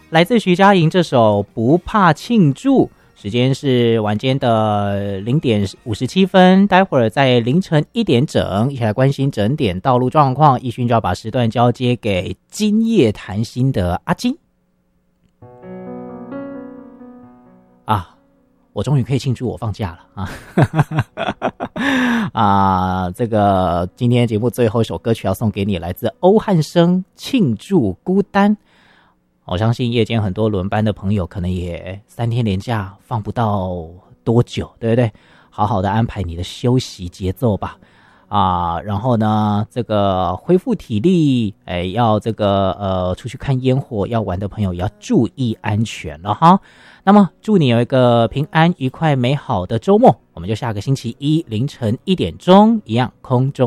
来自徐佳莹这首《不怕庆祝》，时间是晚间的0:57，待会儿在凌晨1点整，一起来关心整点道路状况。奕迅就要把时段交接给今夜谈心的阿金。我终于可以庆祝我放假了这个今天节目最后一首歌曲要送给你，来自欧汉声《庆祝孤单》。我相信夜间很多轮班的朋友可能也3天连假放不到多久，对不对？好好的安排你的休息节奏吧。然后呢，这个恢复体力，要这个出去看烟火要玩的朋友也要注意安全了哈。那么祝你有一个平安愉快美好的周末，我们就下个星期一凌晨1点钟一样空中